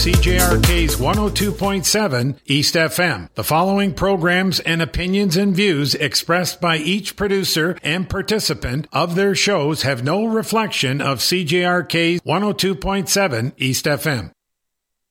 CJRK's 102.7 East FM. The following programs and opinions and views expressed by each producer and participant of their shows have no reflection of CJRK's 102.7 East FM.